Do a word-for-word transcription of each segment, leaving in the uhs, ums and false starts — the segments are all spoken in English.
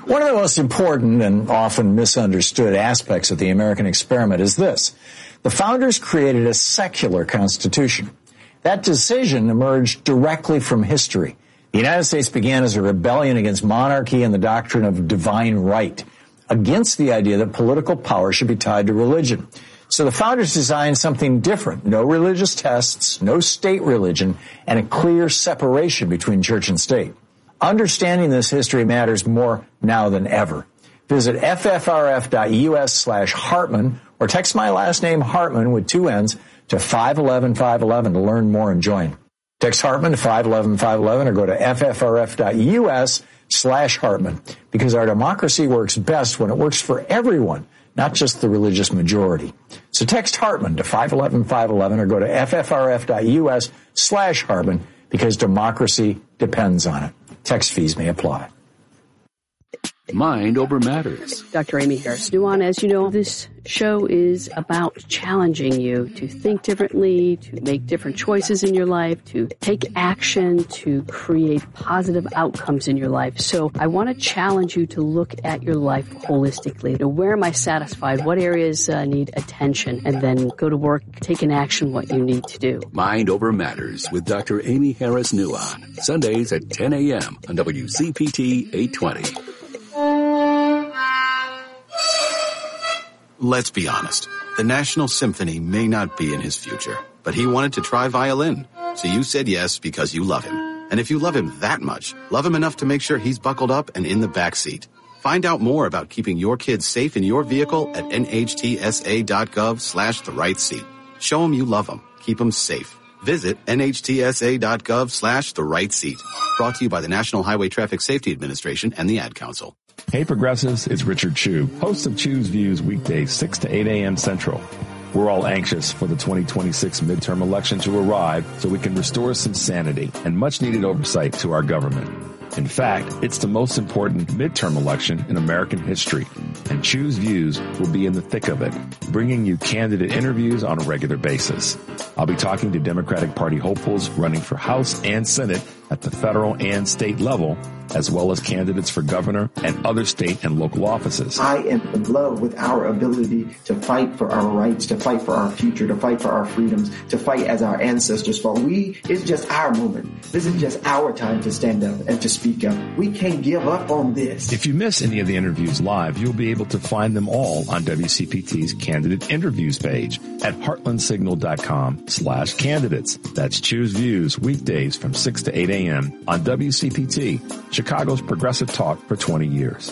One of the most important and often misunderstood aspects of the American experiment is this. The founders created a secular constitution. That decision emerged directly from history. The United States began as a rebellion against monarchy and the doctrine of divine right, against the idea that political power should be tied to religion. So the founders designed something different. No religious tests, no state religion, and a clear separation between church and state. Understanding this history matters more now than ever. Visit ffrf.us slash Hartman or text my last name Hartman with two N's to five one one five one one to learn more and join. Text Hartman to five one one five one one or go to ffrf.us slash Hartman because our democracy works best when it works for everyone, not just the religious majority. So text Hartman to five one one five one one or go to ffrf.us slash Hartman because democracy depends on it. Text fees may apply. Mind Over Matters. Doctor Amy Harris Nuwan, as you know, this show is about challenging you to think differently, to make different choices in your life, to take action, to create positive outcomes in your life. So I want to challenge you to look at your life holistically. To where am I satisfied? What areas uh, need attention? And then go to work, take an action what you need to do. Mind Over Matters with Doctor Amy Harris Nuwan. Sundays at ten a.m. on W C P T eight twenty. Let's be honest. The National Symphony may not be in his future, but he wanted to try violin. So you said yes because you love him. And if you love him that much, love him enough to make sure he's buckled up and in the back seat. Find out more about keeping your kids safe in your vehicle at nhtsa.gov slash the right seat. Show him you love him. Keep him safe. Visit nhtsa.gov slash the right seat. Brought to you by the National Highway Traffic Safety Administration and the Ad Council. Hey Progressives, it's Richard Chu, host of Chu's Views weekdays six to eight a.m. Central. We're all anxious for the twenty twenty-six midterm election to arrive so we can restore some sanity and much needed oversight to our government. In fact, it's the most important midterm election in American history, and Chu's Views will be in the thick of it, bringing you candidate interviews on a regular basis. I'll be talking to Democratic Party hopefuls running for House and Senate at the federal and state level, as well as candidates for governor and other state and local offices. I am in love with our ability to fight for our rights, to fight for our future, to fight for our freedoms, to fight as our ancestors fought. We, it's just our moment. This is just our time to stand up and to speak up. We can't give up on this. If you miss any of the interviews live, you'll be able to find them all on W C P T's Candidate Interviews page at heartlandsignal.com slash candidates. That's Choose Views weekdays from six to eight a.m. on W C P T, Chicago's progressive talk for twenty years.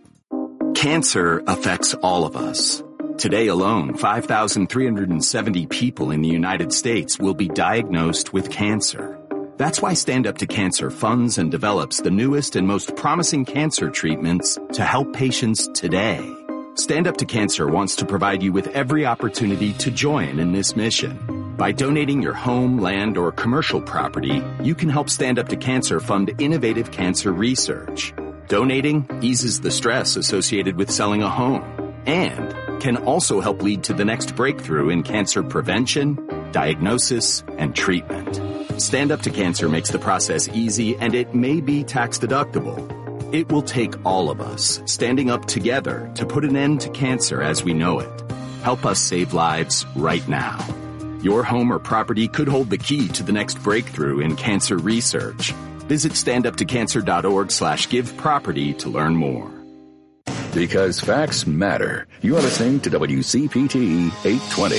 Cancer affects all of us. Today alone, five thousand three hundred seventy people in the United States will be diagnosed with cancer. That's why Stand Up to Cancer funds and develops the newest and most promising cancer treatments to help patients today. Stand Up to Cancer wants to provide you with every opportunity to join in this mission. By donating your home, land, or commercial property, you can help Stand Up to Cancer fund innovative cancer research. Donating eases the stress associated with selling a home and can also help lead to the next breakthrough in cancer prevention, diagnosis, and treatment. Stand Up to Cancer makes the process easy, and it may be tax deductible. It will take all of us standing up together to put an end to cancer as we know it. Help us save lives right now. Your home or property could hold the key to the next breakthrough in cancer research. Visit standuptocancer.org slash give property to learn more. Because facts matter. You are listening to W C P T eight twenty.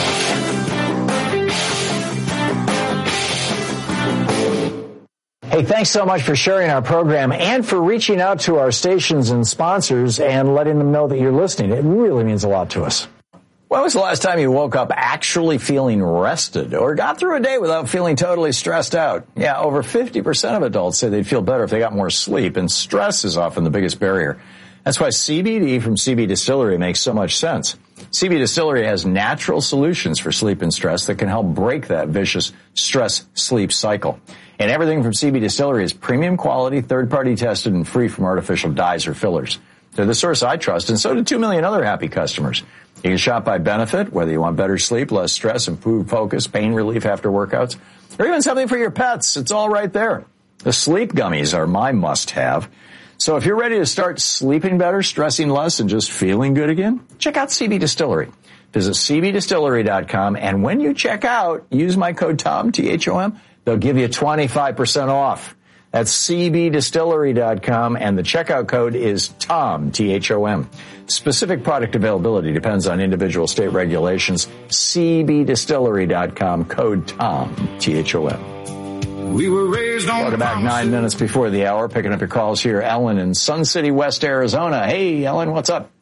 Hey, thanks so much for sharing our program and for reaching out to our stations and sponsors and letting them know that you're listening. It really means a lot to us. When was the last time you woke up actually feeling rested or got through a day without feeling totally stressed out? Yeah, over fifty percent of adults say they'd feel better if they got more sleep, and stress is often the biggest barrier. That's why C B D from C B Distillery makes so much sense. C B Distillery has natural solutions for sleep and stress that can help break that vicious stress-sleep cycle. And everything from C B Distillery is premium quality, third-party tested, and free from artificial dyes or fillers. They're the source I trust, and so do two million other happy customers. You can shop by benefit, whether you want better sleep, less stress, improved focus, pain relief after workouts, or even something for your pets. It's all right there. The sleep gummies are my must-have. So if you're ready to start sleeping better, stressing less, and just feeling good again, check out C B Distillery. Visit C B distillery dot com, and when you check out, use my code TOM, T H O M. They'll give you twenty-five percent off. That's C B distillery dot com, and the checkout code is TOM, T H O M. Specific product availability depends on individual state regulations. C B distillery dot com, code TOM, T H O M. We were raised on Welcome back nine minutes before the hour. Picking up your calls here. Ellen in Sun City, West Arizona. Hey, Ellen, what's up?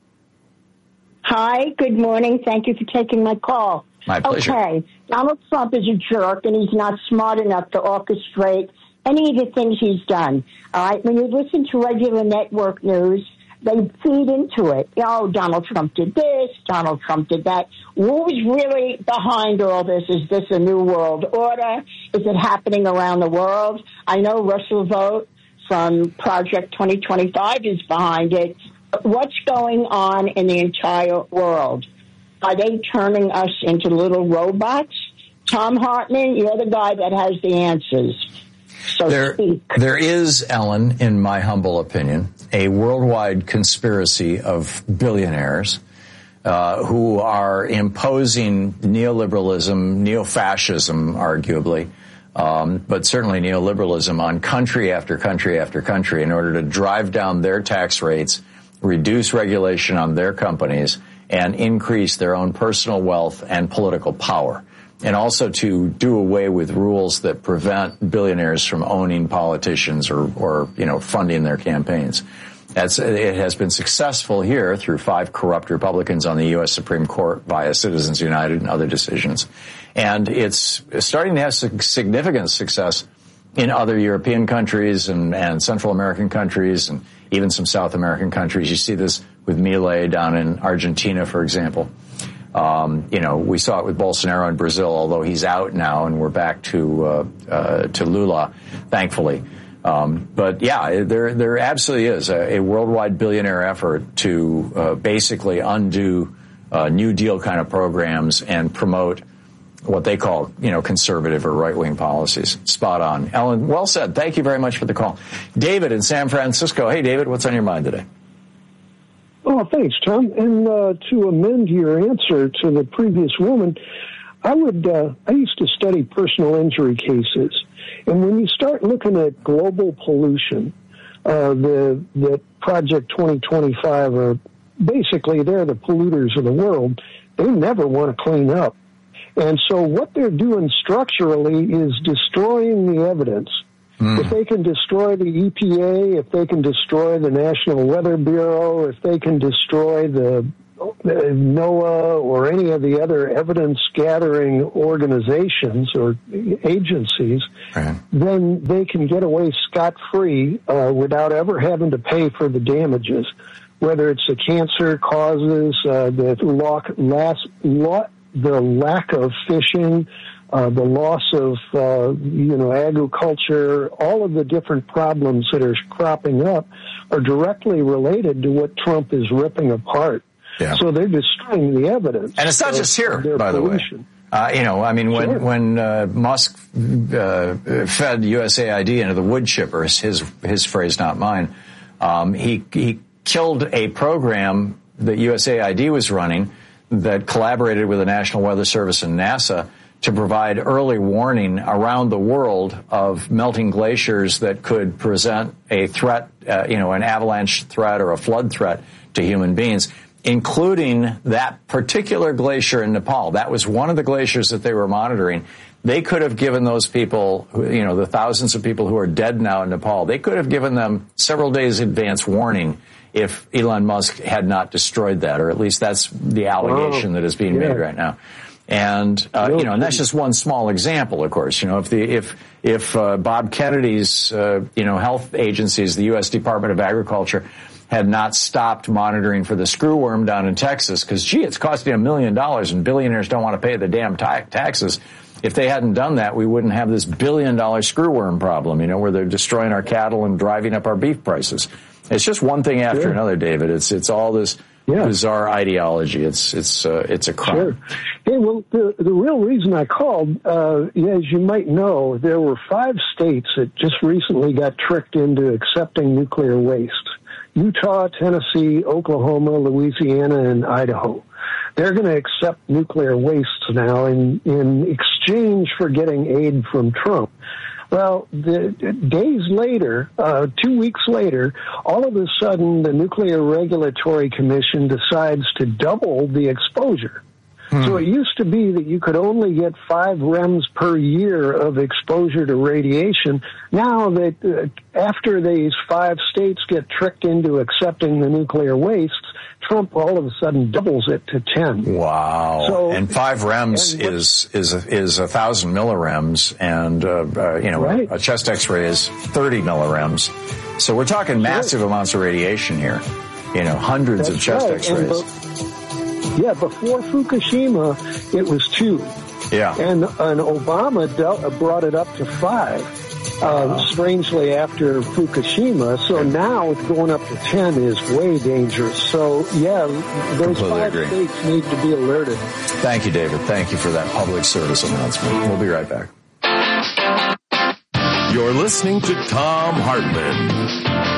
Hi, good morning. Thank you for taking my call. My pleasure. Okay, Donald Trump is a jerk, and he's not smart enough to orchestrate any of the things he's done. All right, when you listen to regular network news, they feed into it. Oh, Donald Trump did this, Donald Trump did that. Who's really behind all this? Is this a new world order? Is it happening around the world? I know Russell Vogt from Project twenty twenty-five is behind it. What's going on in the entire world? Are they turning us into little robots? Tom Hartman, you're the guy that has the answers. So there, speak. There is, Ellen, in my humble opinion, a worldwide conspiracy of billionaires uh, who are imposing neoliberalism, neo-fascism, arguably, um, but certainly neoliberalism on country after country after country in order to drive down their tax rates, reduce regulation on their companies, and increase their own personal wealth and political power, and also to do away with rules that prevent billionaires from owning politicians or, or you know, funding their campaigns. That's, it has been successful here through five corrupt Republicans on the U S Supreme Court via Citizens United and other decisions. And it's starting to have significant success in other European countries and, and Central American countries and even some South American countries. You see this with Milei down in Argentina, for example. Um, you know, we saw it with Bolsonaro in Brazil, although he's out now and we're back to uh, uh, to Lula, thankfully. Um, but yeah, there there absolutely is a, a worldwide billionaire effort to uh, basically undo uh, New Deal kind of programs and promote what they call, you know, conservative or right-wing policies. Spot on. Ellen, well said. Thank you very much for the call. David in San Francisco. Hey, David, what's on your mind today? Oh, thanks, Tom. And uh, to amend your answer to the previous woman, I would. Uh, I used to study personal injury cases, and when you start looking at global pollution, uh, the the Project twenty twenty-five are basically they're the polluters of the world. They never want to clean up. And so what they're doing structurally is destroying the evidence. Mm. If they can destroy the E P A, if they can destroy the National Weather Bureau, if they can destroy the NOAA or any of the other evidence-gathering organizations or agencies, right, then they can get away scot-free uh, without ever having to pay for the damages, whether it's the cancer causes, uh, the lock, last, lo- the lack of fishing, uh, the loss of, uh, you know, agriculture, all of the different problems that are cropping up are directly related to what Trump is ripping apart. Yeah. So they're destroying the evidence. And it's not just here, by the way. Uh, you know, I mean, when, sure. when uh, Musk uh, fed U S A I D into the wood chipper, his, his phrase, not mine, um, he, he killed a program that U S A I D was running that collaborated with the National Weather Service and NASA to provide early warning around the world of melting glaciers that could present a threat, uh, you know, an avalanche threat or a flood threat to human beings, including that particular glacier in Nepal. That was one of the glaciers that they were monitoring. They could have given those people, you know, the thousands of people who are dead now in Nepal, they could have given them several days advance warning if Elon Musk had not destroyed that, or at least that's the allegation Whoa. that is being yeah. made right now. And, uh, you know, and that's just one small example, of course. You know, if the, if, if, uh, Bob Kennedy's, uh, you know, health agencies, the U S Department of Agriculture, had not stopped monitoring for the screwworm down in Texas, because, gee, it's costing a million dollars and billionaires don't want to pay the damn ta- taxes. If they hadn't done that, we wouldn't have this billion dollar screwworm problem, you know, where they're destroying our cattle and driving up our beef prices. It's just one thing after yeah. another, David. It's, it's all this, Yeah. bizarre ideology. It's it's uh, it's a crime. Sure. Hey, well, the the real reason I called, uh, yeah, as you might know, there were five states that just recently got tricked into accepting nuclear waste: Utah, Tennessee, Oklahoma, Louisiana, and Idaho. They're going to accept nuclear wastes now in in exchange for getting aid from Trump. Well, the, days later, uh, two weeks later, all of a sudden the Nuclear Regulatory Commission decides to double the exposure. Hmm. So it used to be that you could only get five rems per year of exposure to radiation. Now that uh, after these five states get tricked into accepting the nuclear wastes, Trump all of a sudden doubles it to ten. Wow! So, and five rems and is is a, is a thousand millirems, and uh, uh, you know right. a chest X-ray is thirty millirems. So we're talking massive right. amounts of radiation here. You know, hundreds That's of chest right. X-rays. Be- yeah, before Fukushima, it was two. Yeah, and and Obama dealt, brought it up to five. Uh, strangely, after Fukushima, so now it's going up to ten is way dangerous. So, yeah, those Completely five agree. states need to be alerted. Thank you, David. Thank you for that public service announcement. We'll be right back. You're listening to Thom Hartmann.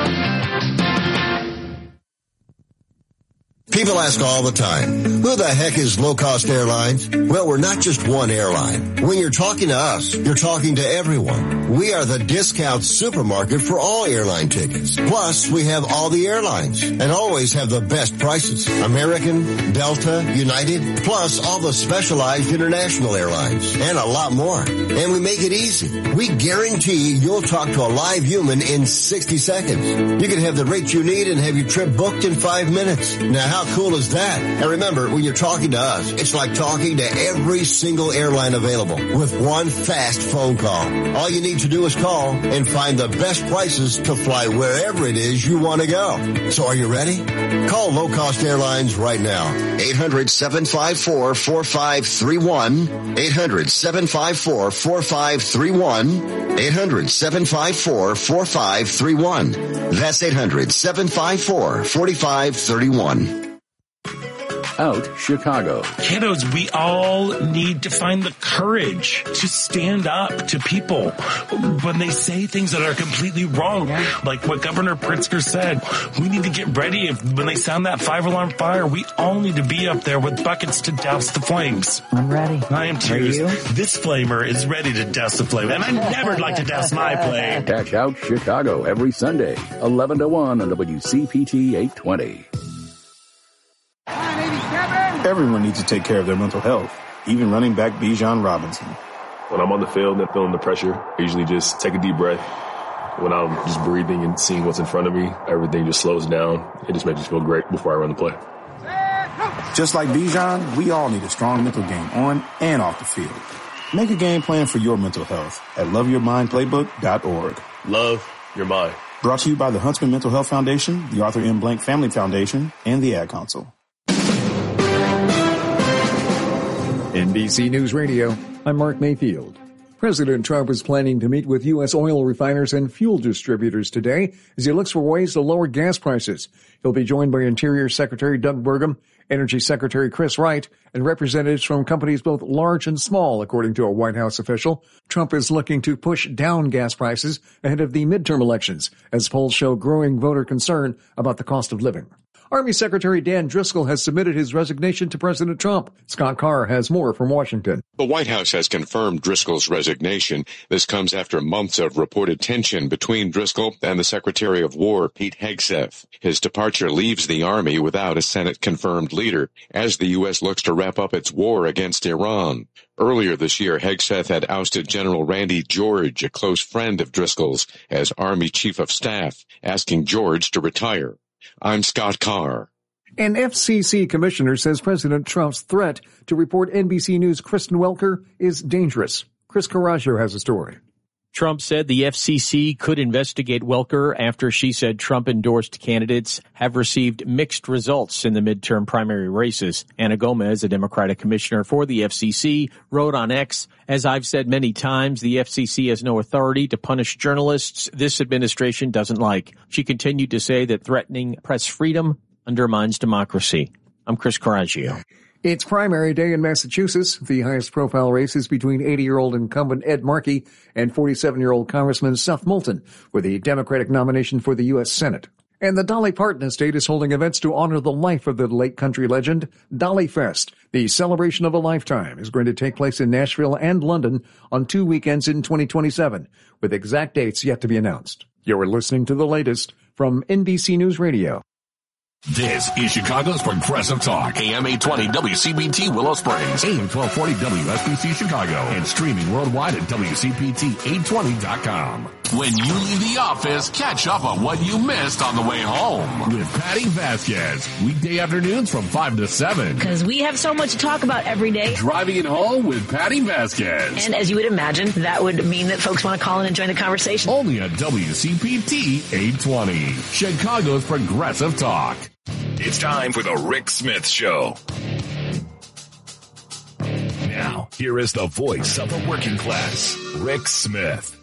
People ask all the time, who the heck is Low Cost Airlines? Well, we're not just one airline. When you're talking to us, you're talking to everyone. We are the discount supermarket for all airline tickets. Plus, we have all the airlines and always have the best prices. American, Delta, United, plus all the specialized international airlines and a lot more. And we make it easy. We guarantee you'll talk to a live human in sixty seconds. You can have the rate you need and have your trip booked in five minutes. Now, how How cool is that? And remember, when you're talking to us, it's like talking to every single airline available with one fast phone call. All you need to do is call and find the best prices to fly wherever it is you want to go. So are you ready? Call Low Cost Airlines right now. eight hundred, seven five four, four five three one. eight hundred, seven five four, four five three one. eight hundred, seven five four, four five three one. That's eight hundred, seven five four, four five three one. Out Chicago. Kiddos, we all need to find the courage to stand up to people when they say things that are completely wrong. Like what Governor Pritzker said, we need to get ready. If when they sound that five-alarm fire, we all need to be up there with buckets to douse the flames. I'm ready. I am too. This flamer is ready to douse the flame, and I never like to douse my flame. Catch Out Chicago every Sunday, eleven to one on W C P T eight twenty. Everyone needs to take care of their mental health, even running back Bijan Robinson. When I'm on the field and feeling the pressure, I usually just take a deep breath. When I'm just breathing and seeing what's in front of me, everything just slows down. It just makes me feel great before I run the play. Just like Bijan, we all need a strong mental game on and off the field. Make a game plan for your mental health at love your mind playbook dot org. Love your mind. Brought to you by the Huntsman Mental Health Foundation, the Arthur M. Blank Family Foundation, and the Ad Council. N B C News Radio, I'm Mark Mayfield. President Trump is planning to meet with U S oil refiners and fuel distributors today as he looks for ways to lower gas prices. He'll be joined by Interior Secretary Doug Burgum, Energy Secretary Chris Wright, and representatives from companies both large and small, according to a White House official. Trump is looking to push down gas prices ahead of the midterm elections, as polls show growing voter concern about the cost of living. Army Secretary Dan Driscoll has submitted his resignation to President Trump. Scott Carr has more from Washington. The White House has confirmed Driscoll's resignation. This comes after months of reported tension between Driscoll and the Secretary of War, Pete Hegseth. His departure leaves the Army without a Senate-confirmed leader as the U S looks to wrap up its war against Iran. Earlier this year, Hegseth had ousted General Randy George, a close friend of Driscoll's, as Army Chief of Staff, asking George to retire. I'm Scott Carr. An F C C commissioner says President Trump's threat to report N B C News' Kristen Welker is dangerous. Chris Carrasco has a story. Trump said the F C C could investigate Welker after she said Trump-endorsed candidates have received mixed results in the midterm primary races. Anna Gomez, a Democratic commissioner for the F C C, wrote on X, "As I've said many times, the F C C has no authority to punish journalists this administration doesn't like." She continued to say that threatening press freedom undermines democracy. I'm Chris Coraggio. It's primary day in Massachusetts. The highest profile race is between eighty-year-old incumbent Ed Markey and forty-seven-year-old Congressman Seth Moulton for the Democratic nomination for the U S Senate. And the Dolly Parton estate is holding events to honor the life of the late country legend, Dolly Fest. The celebration of a lifetime is going to take place in Nashville and London on two weekends in twenty twenty-seven, with exact dates yet to be announced. You're listening to the latest from N B C News Radio. This is Chicago's Progressive Talk. A M eight twenty W C B T Willow Springs. A M twelve forty W S B C Chicago. And streaming worldwide at W C P T eight twenty dot com. When you leave the office, catch up on what you missed on the way home. With Patty Vasquez. Weekday afternoons from five to seven. Because we have so much to talk about every day. Driving it home with Patty Vasquez. And as you would imagine, that would mean that folks want to call in and join the conversation. Only at W C P T eight twenty. Chicago's Progressive Talk. It's time for the Rick Smith Show. Now, here is the voice of the working class, Rick Smith.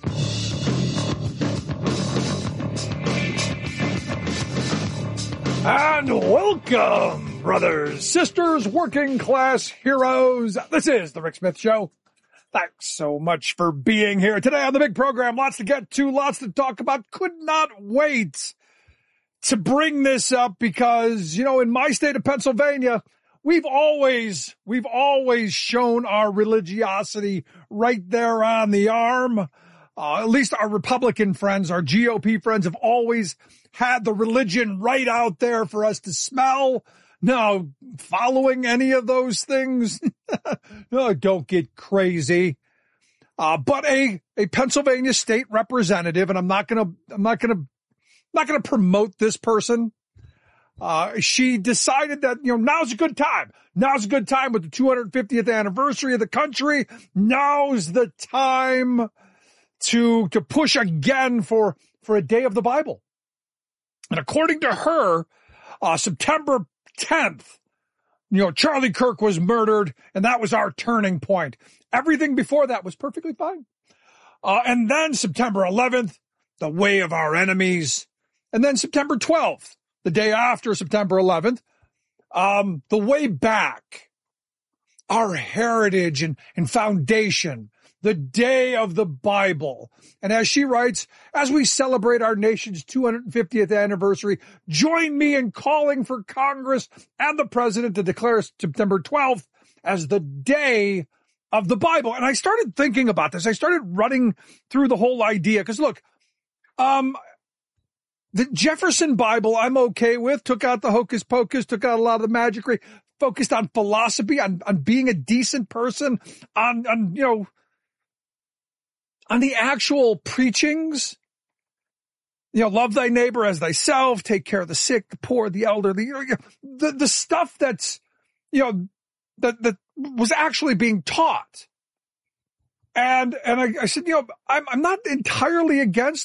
And welcome, brothers, sisters, working class heroes. This is the Rick Smith Show. Thanks so much for being here today on the big program. Lots to get to, lots to talk about. Could not wait to bring this up because, you know, in my state of Pennsylvania, we've always, we've always shown our religiosity right there on the arm. Uh, at least our Republican friends, our G O P friends have always had the religion right out there for us to smell. Now, following any of those things, no, don't get crazy. Uh, but a, a Pennsylvania state representative, and I'm not going to, I'm not going to, not going to promote this person. Uh, she decided that, you know, now's a good time. Now's a good time with the two hundred fiftieth anniversary of the country. Now's the time to, to push again for, for a day of the Bible. And according to her, uh, September tenth, you know, Charlie Kirk was murdered, and that was our turning point. Everything before that was perfectly fine. Uh, and then September eleventh, the way of our enemies. And then September twelfth, the day after September eleventh, um, the way back, our heritage and, and foundation, the day of the Bible. And as she writes, as we celebrate our nation's two hundred fiftieth anniversary, join me in calling for Congress and the president to declare September twelfth as the day of the Bible. And I started thinking about this. I started running through the whole idea because, look, um, the Jefferson Bible I'm okay with, took out the hocus pocus, took out a lot of the magicry, focused on philosophy, on, on being a decent person, on, on, you know, on the actual preachings. You know, love thy neighbor as thyself, take care of the sick, the poor, the elderly, you know, the, the stuff that's, you know, that, that was actually being taught. And, and I, I said, you know, I'm, I'm not entirely against